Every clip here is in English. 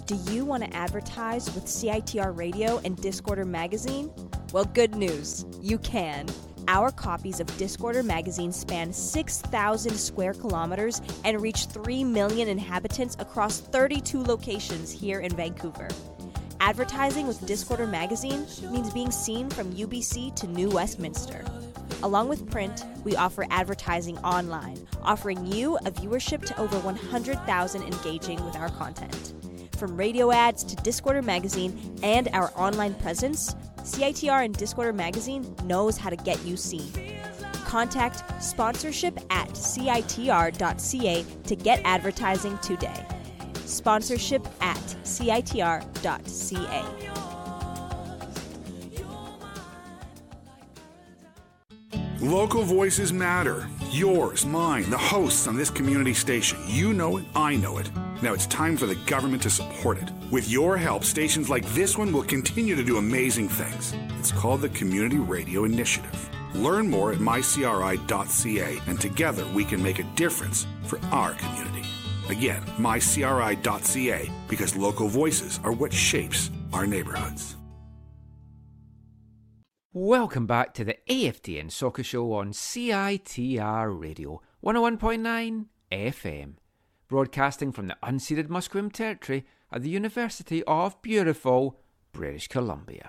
Do you want to advertise with CITR Radio and Discorder Magazine? Well, good news. You can. Our copies of Discorder Magazine span 6,000 square kilometers and reach 3 million inhabitants across 32 locations here in Vancouver. Advertising with Discorder Magazine means being seen from UBC to New Westminster. Along with print, we offer advertising online, offering you a viewership to over 100,000 engaging with our content. From radio ads to Discorder Magazine and our online presence, CITR and Discorder Magazine knows how to get you seen. Contact sponsorship at citr.ca to get advertising today. Sponsorship at citr.ca. Local voices matter. Yours, mine, the hosts on this community station. You know it, I know it. Now it's time for the government to support it. With your help, stations like this one will continue to do amazing things. It's called the Community Radio Initiative. Learn more at mycri.ca, and together we can make a difference for our community. Again, mycri.ca, because local voices are what shapes our neighborhoods. Welcome back to the AFTN Soccer Show on CITR Radio 101.9 FM, broadcasting from the unceded Musqueam Territory at the University of beautiful British Columbia.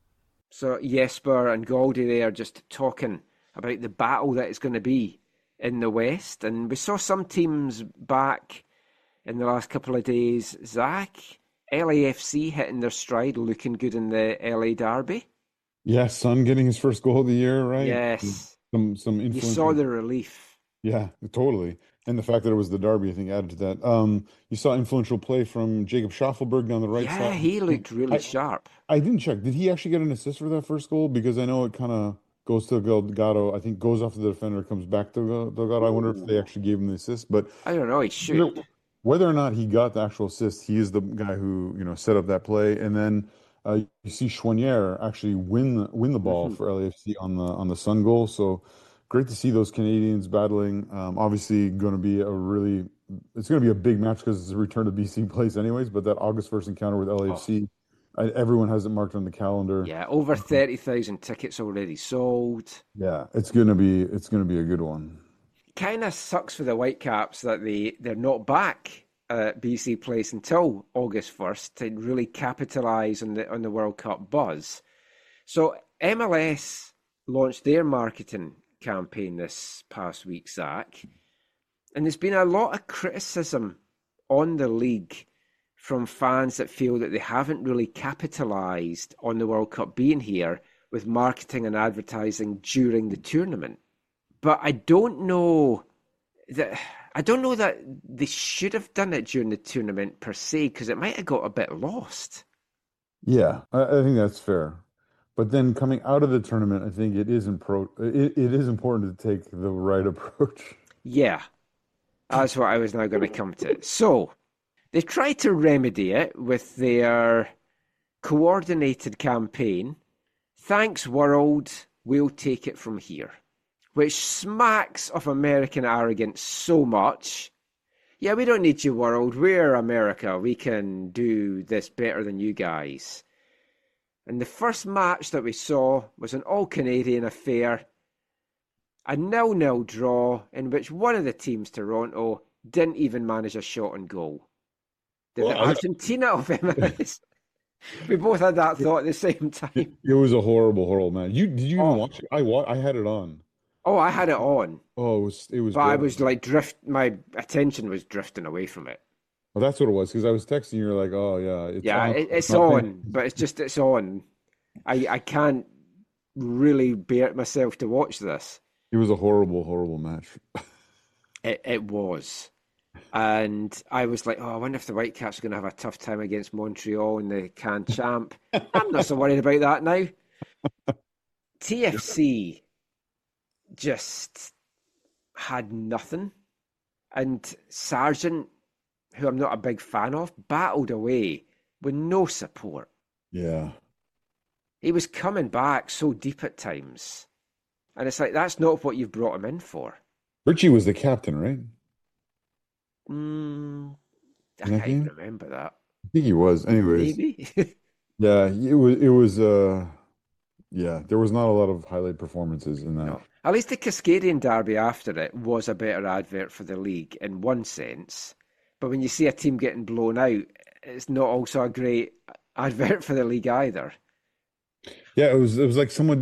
So Jesper and Goldie there just talking about the battle that it's going to be in the West, and we saw some teams back in the last couple of days. Zach, LAFC hitting their stride, looking good in the LA Derby. Yeah, Son getting his first goal of the year, right? Yes. Some influence. You saw the relief. Yeah, totally. And the fact that it was the derby, I think, added to that. You saw influential play from Jacob Schaffelberg down the right side. Yeah, he looked really sharp. I didn't check. Did he actually get an assist for that first goal? Because I know it kind of goes to Delgado. I think goes off to the defender, comes back to Delgado. I wonder if they actually gave him the assist. But I don't know. He should. Whether or not he got the actual assist, he is the guy who set up that play. And then you see Chouanière actually win the ball for LAFC on the Sun goal. So great to see those Canadians battling. Obviously, going to be it's going to be a big match because it's a return to BC place, anyways. But that August 1st encounter with LAFC, everyone has it marked on the calendar. Yeah, over 30,000 tickets already sold. Yeah, it's going to be a good one. Kind of sucks for the Whitecaps that they're not back at BC Place until August 1st to really capitalise on the World Cup buzz. So MLS launched their marketing campaign this past week, Zach, and there's been a lot of criticism on the league from fans that feel that they haven't really capitalised on the World Cup being here with marketing and advertising during the tournament. But I don't know that they should have done it during the tournament per se, because it might have got a bit lost. Yeah, I think that's fair. But then coming out of the tournament, I think it is important to take the right approach. Yeah, that's what I was now going to come to. So they've tried to remedy it with their coordinated campaign. Thanks, world, we'll take it from here. Which smacks of American arrogance so much. Yeah, we don't need you, world. We're America. We can do this better than you guys. And the first match that we saw was an all-Canadian affair. A 0-0 draw in which one of the teams, Toronto, didn't even manage a shot on goal. The Argentina of MLS. We both had that thought at the same time. It was a horrible match. Did you even watch it? I had it on. Oh, I had it on. Oh, it was. But I was like my attention was drifting away from it. Well, that's what it was, because I was texting you. You're like, "Oh yeah, it's on, but it's on." I can't really bear myself to watch this. It was a horrible match. It was, and I was like, "Oh, I wonder if the Whitecaps are going to have a tough time against Montreal in the Can Champ." I'm not so worried about that now. TFC just had nothing, and Sargent, who I'm not a big fan of, battled away with no support. Yeah, he was coming back so deep at times, and it's like, that's not what you've brought him in for. Richie was the captain, right? I can't even remember that. I think he was. Anyways, Maybe. yeah, it was yeah, there was not a lot of highlight performances in that. No. At least the Cascadian Derby after it was a better advert for the league in one sense. But when you see a team getting blown out, it's not also a great advert for the league either. Yeah, it was like someone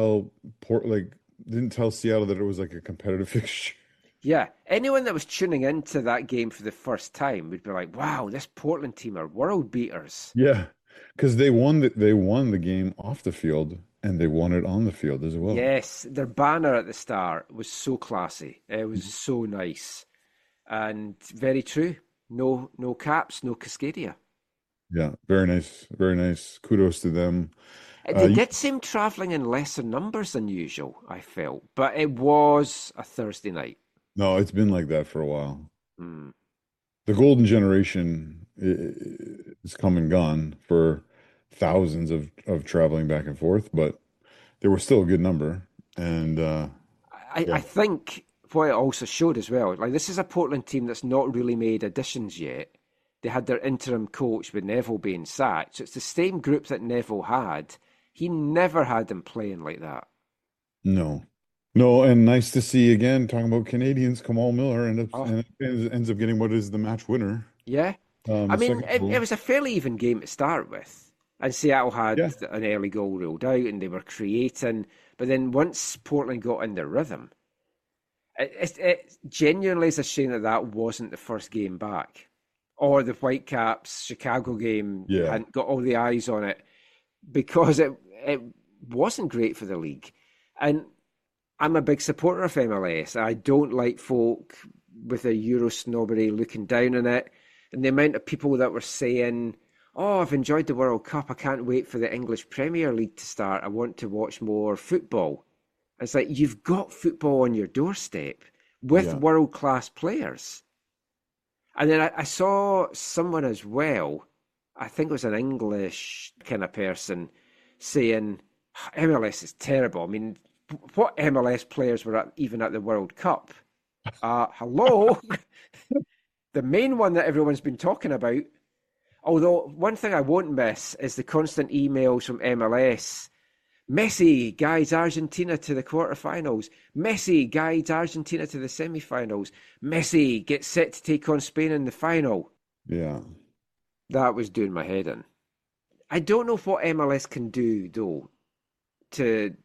didn't tell Seattle that it was like a competitive fixture. Yeah, anyone that was tuning into that game for the first time would be like, wow, this Portland team are world beaters. Yeah, because they won the game off the field and they won it on the field as well. Yes, their banner at the start was so classy. It was so nice and very true. No caps, no Cascadia. Yeah, very nice, very nice. Kudos to them. They You, did seem travelling in lesser numbers than usual, I felt, but it was a Thursday night. no, it's been like that for a while. Hmm. The golden generation is come and gone for thousands of traveling back and forth, but there was still a good number. And I yeah, think what it also showed as well, like this is a Portland team that's not really made additions yet. They had their interim coach with Neville being sacked, so it's the same group that Neville had. He never had them playing like that. no, no, and nice to see again. Talking about Canadians, Kamal Miller Oh, ends up getting what is the match winner, yeah. I the mean, second it goal. was a fairly even game to start with. And Seattle had Yeah, an early goal ruled out and they were creating. But then once Portland got in their rhythm, it genuinely is a shame that that wasn't the first game back. Or the Whitecaps Chicago game yeah, hadn't got all the eyes on it because it wasn't great for the league. And I'm a big supporter of MLS. I don't like folk with a Euro snobbery looking down on it. And the amount of people that were saying, "Oh, I've enjoyed the World Cup. I can't wait for the English Premier League to start. I want to watch more football." It's like you've got football on your doorstep with yeah. world class players. And then I saw someone as well, I think it was an English kind of person, saying MLS is terrible. I mean, what MLS players were even at the World Cup? Hello, the main one that everyone's been talking about. Although one thing I won't miss is the constant emails from MLS. Messi guides Argentina to the quarterfinals. Messi guides Argentina to the semifinals. Messi gets set to take on Spain in the final. Yeah. That was doing my head in. I don't know what MLS can do though to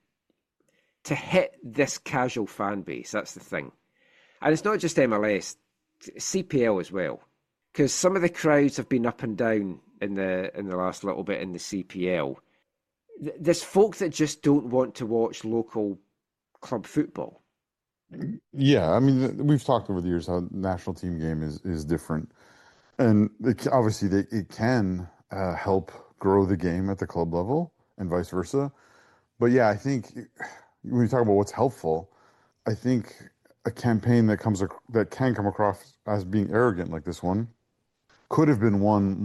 hit this casual fan base. That's the thing, and it's not just MLS, CPL as well, because some of the crowds have been up and down in the last little bit in the CPL. There's folk that just don't want to watch local club football. Yeah, I mean, we've talked over the years how national team game is different, and obviously it can help grow the game at the club level and vice versa. But yeah, I think when you talk about what's helpful, I think a campaign that can come across as being arrogant like this one could have been one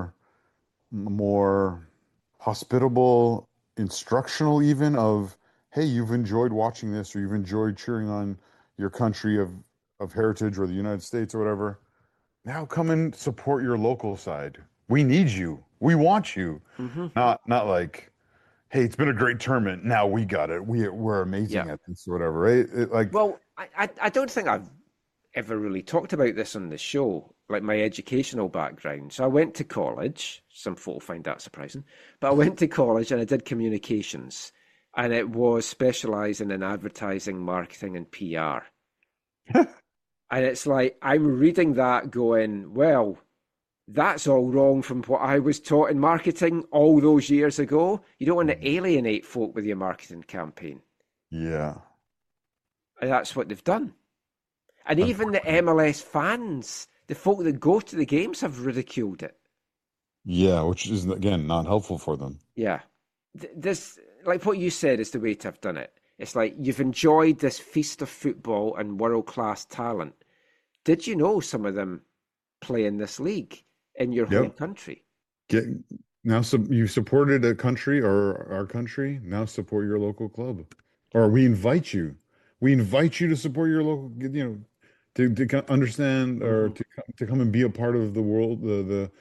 more hospitable, instructional even of, hey, you've enjoyed watching this or you've enjoyed cheering on your country of heritage or the United States or whatever. Now come and support your local side. We need you. We want you. Mm-hmm. Not like, hey, it's been a great tournament. Now we got it. We're amazing Yeah. at this or whatever, right? Well, I don't think I've ever really talked about this on the show, like my educational background. So I went to college. Some folk find that surprising, but I went to college and I did communications, and it was specializing in advertising, marketing, and PR. And it's like I'm reading that, going, well, that's all wrong from what I was taught in marketing all those years ago. You don't want to alienate folk with your marketing campaign, Yeah. and that's what they've done. And even the MLS fans, the folk that go to the games, have ridiculed it. Yeah, which is again not helpful for them. Yeah. This, like what you said, is the way to have done it. It's like you've enjoyed this feast of football and world class talent. Did you know some of them play in this league in your home Yep. country? Get now you supported a country or our country, now support your local club. Or we invite you. We invite you to support your local, understand or Hmm. to come and be a part of the world,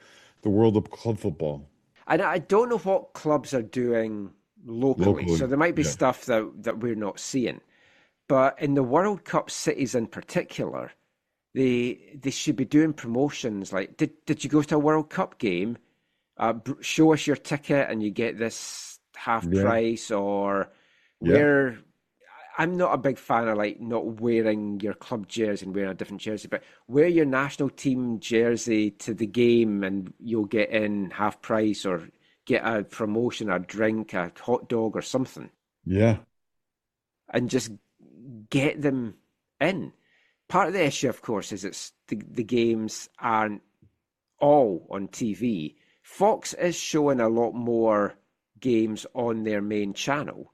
the world of club football. And I don't know what clubs are doing locally. So there might be stuff that we're not seeing. But in the World Cup cities in particular, they should be doing promotions like, did you go to a World Cup game? Show us your ticket and you get this half price, or where... I'm not a big fan of like not wearing your club jersey and wearing a different jersey, but wear your national team jersey to the game and you'll get in half price or get a promotion, a drink, a hot dog or something. Yeah. And just get them in. Part of the issue, of course, is it's the games aren't all on TV. Fox is showing a lot more games on their main channel.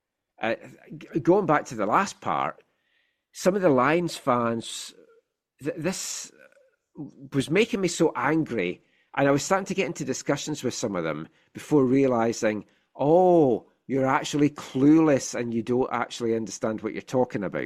Going back to the last part, some of the Lions fans, this was making me so angry, and I was starting to get into discussions with some of them before realising, oh, you're actually clueless and you don't actually understand what you're talking about.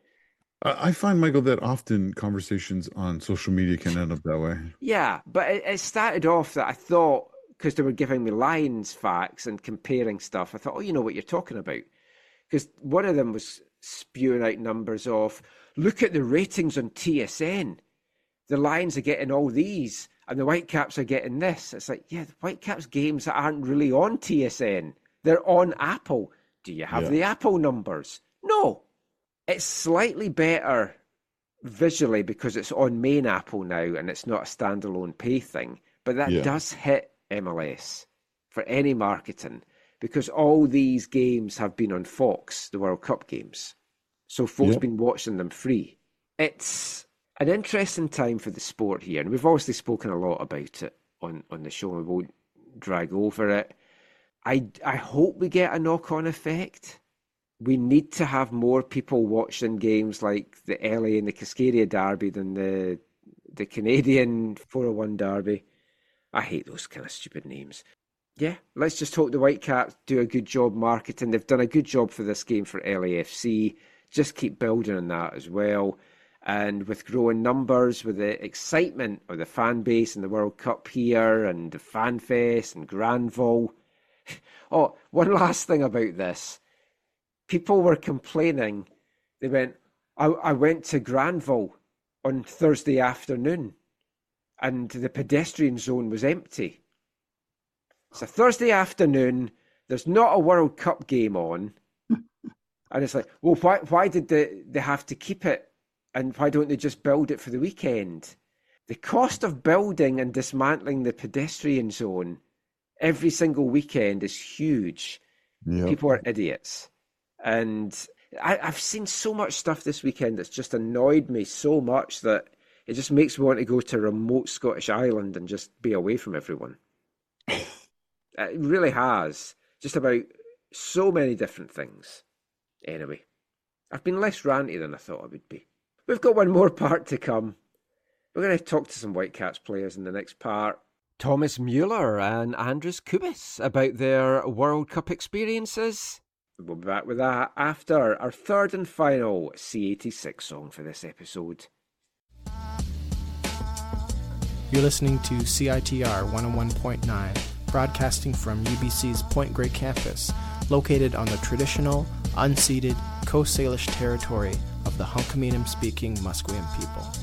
I find, Michael, that often conversations on social media can end up that way. Yeah, but it started off that I thought, because they were giving me Lions facts and comparing stuff, I thought, oh, you know what you're talking about. Because one of them was spewing out numbers of, look at the ratings on TSN. The Lions are getting all these, and the Whitecaps are getting this. It's like, yeah, the Whitecaps games aren't really on TSN. They're on Apple. Do you have the Apple numbers? No. It's slightly better visually because it's on main Apple now and it's not a standalone pay thing. But that does hit MLS for any marketing, because all these games have been on Fox, the World Cup games. So folks have been watching them free. It's an interesting time for the sport here, and we've obviously spoken a lot about it on the show, and we won't drag over it. I hope we get a knock-on effect. We need to have more people watching games like the LA and the Cascadia Derby than the Canadian 401 Derby. I hate those kind of stupid names. Yeah, let's just hope the Whitecaps do a good job marketing. They've done a good job for this game for LAFC. Just keep building on that as well. And with growing numbers, with the excitement of the fan base and the World Cup here and the Fan Fest and Granville. Oh, one last thing about this. People were complaining. They went, I went to Granville on Thursday afternoon and the pedestrian zone was empty. It's a Thursday afternoon. There's not a World Cup game on. And it's like, well, why did they have to keep it? And why don't they just build it for the weekend? The cost of building and dismantling the pedestrian zone every single weekend is huge. Yep. People are idiots. And I've seen so much stuff this weekend that's just annoyed me so much that it just makes me want to go to a remote Scottish island and just be away from everyone. It really has. Just about so many different things. Anyway, I've been less ranty than I thought I would be. We've got one more part to come. We're going to talk to some Whitecaps players in the next part. Thomas Müller and Andris Kubis about their World Cup experiences. We'll be back with that after our third and final C86 song for this episode. You're listening to CITR 101.9, broadcasting from UBC's Point Grey campus, located on the traditional, unceded Coast Salish territory of the Hunkaminam-speaking Musqueam people.